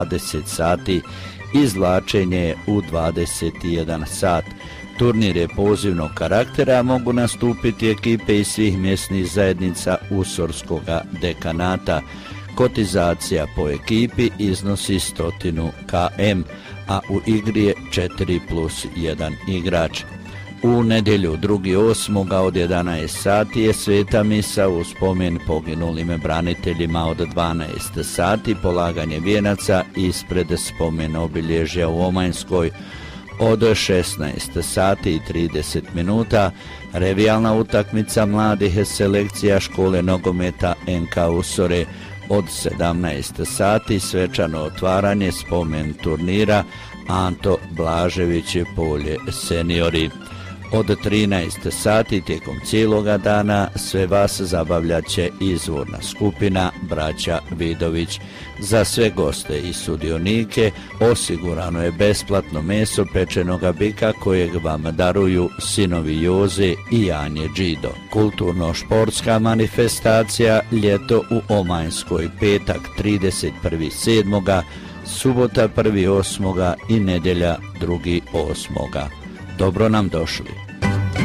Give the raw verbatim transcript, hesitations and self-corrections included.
dvadeset sati, izvlačenje u dvadeset jedan sat. Turnir je pozivnog karaktera, mogu nastupiti ekipe iz svih mjesnih zajednica Usorskoga dekanata. Kotizacija po ekipi iznosi sto kilometara, a u igri je četiri plus jedan igrač. U nedjelju drugi osmoga od jedanaest sati je sveta misa u spomen poginulim braniteljima. Od dvanaest sati polaganje vijenaca ispred spomen obilježja u Omanjskoj. Od šesnaest sati i trideset minuta revijalna utakmica mladih selekcija škole nogometa N K Usore. Od sedamnaest sati svečano otvaranje spomen turnira Anto Blažević polje seniori. Od trinaest sati tijekom cijeloga dana sve vas zabavljat će izvorna skupina Braća Vidović. Za sve goste i sudionike osigurano je besplatno meso pečenoga bika kojeg vam daruju sinovi Joze i Janje Đido. Kulturno-športska manifestacija Ljeto u Omanjskoj, petak trideset prvog sedmoga, subota prvog osmoga i nedjelja drugog osmoga. Dobro nam došli!